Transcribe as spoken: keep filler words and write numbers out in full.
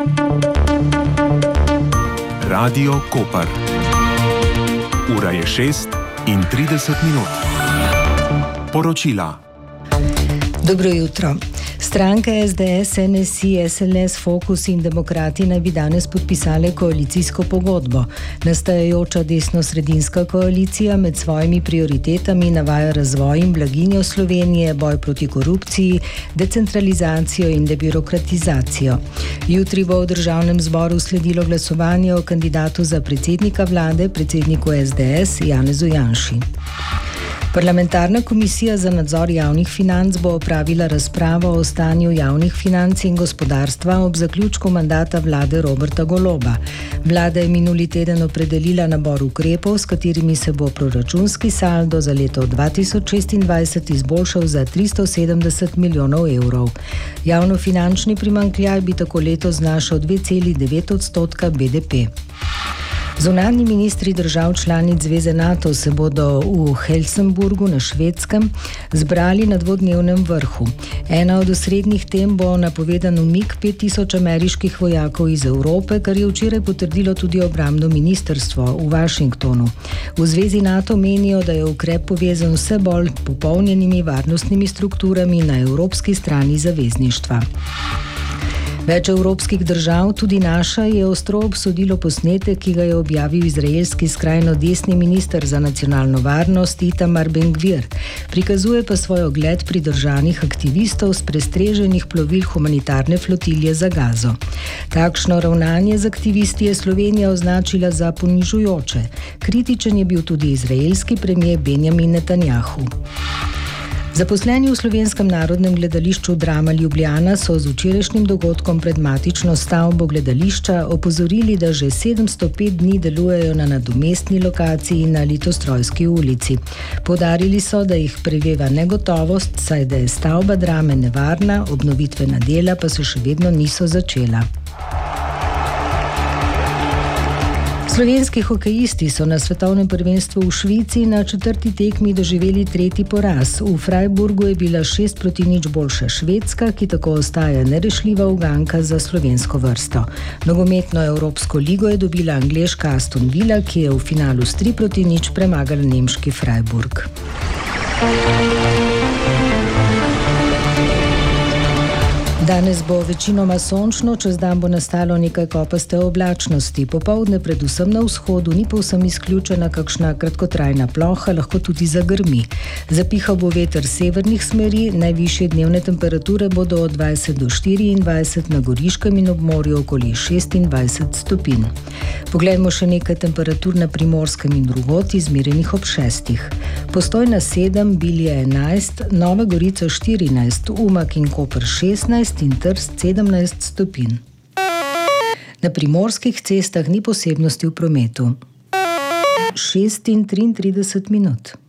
Radio Koper. Ura je šest in trideset minut. Poročila. Dobro jutro. Stranke S D S, N S I, S L S, Fokus in Demokrati naj bi danes podpisale koalicijsko pogodbo. Nastajajoča desno-sredinska koalicija med svojimi prioritetami navaja razvoj in blaginjo Slovenije, boj proti korupciji, decentralizacijo in debirokratizacijo. Jutri bo v državnem zboru sledilo glasovanje o kandidatu za predsednika vlade, predsedniku S D S, Janezu Janši. Parlamentarna komisija za nadzor javnih financ bo opravila razpravo o stanju javnih financ in gospodarstva ob zaključku mandata vlade Roberta Goloba. Vlada je minuli teden opredelila nabor ukrepov, s katerimi se bo proračunski saldo za leto dva tisoč šestindvajset izboljšal za tristo sedemdeset milijonov evrov. Javnofinančni primanjkljaj bi tako letos znašal dve celi devet odstotka B D P. Zunanji ministri držav članic Zveze NATO se bodo v Helsinburgu na Švedskem zbrali na dvodnevnem vrhu. Ena od osrednjih tem bo napovedan umik pet tisoč ameriških vojakov iz Evrope, kar je včeraj potrdilo tudi obrambno ministrstvo v Washingtonu. V Zvezi NATO menijo, da je ukrep povezan vse bolj popolnjenimi varnostnimi strukturami na evropski strani zavezništva. Več evropskih držav, tudi naša, je ostro obsodilo posnetek, ki ga je objavil izraelski skrajno desni minister za nacionalno varnost Itamar Ben-Gvir. Prikazuje pa svoj ogled pridržanih aktivistov s prestreženih plovil humanitarne flotilje za Gazo. Takšno ravnanje z aktivisti je Slovenija označila za ponižujoče. Kritičen je bil tudi izraelski premier Benjamin Netanjahu. Zaposleni v Slovenskem narodnem gledališču Drama Ljubljana so z včerajšnjim dogodkom pred matično stavbo gledališča opozorili, da že sedemsto pet dni delujejo na nadomestni lokaciji na Litostrojski ulici. Poudarili so, da jih preveva negotovost, saj da je stavba Drame nevarna, obnovitvena dela pa se še vedno niso začela. Slovenski hokejisti so na svetovnem prvenstvu v Švici na četrti tekmi doživeli tretji poraz. V Freiburgu je bila šest proti nič boljša Švedska, ki tako ostaja nerešljiva uganka za slovensko vrsto. Nogometno Evropsko ligo je dobila angleška Aston Villa, ki je v finalu s tri proti nič premagala nemški Freiburg. Danes bo večinoma sončno, čez dan bo nastalo nekaj kopaste oblačnosti. Popoldne predvsem na vzhodu ni povsem izključena kakšna kratkotrajna ploha, lahko tudi zagrmi. Zapihal bo veter severnih smeri, najvišje dnevne temperature bodo od dvajset do štiriindvajset, na Goriškem in ob morju okoli šestindvajset stopinj. Poglejmo še nekaj temperatur na Primorskem in drugod, izmerjenih ob šestih. Postojna sedem, Bilje enajst, Nova Gorica štirinajst, Umag in Koper šestnajst in Trst sedemnajst stopinj. Na primorskih cestah ni posebnosti v prometu. šest in triintrideset minut.